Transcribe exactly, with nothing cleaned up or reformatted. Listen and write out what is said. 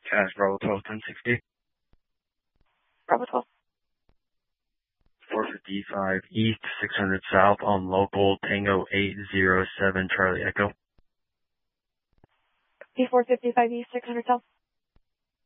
Cash Bravo twelve ten sixty. Bravo twelve. four fifty-five East, six hundred South on local, Tango eight zero seven Charlie Echo. P four fifty-five East, six hundred South.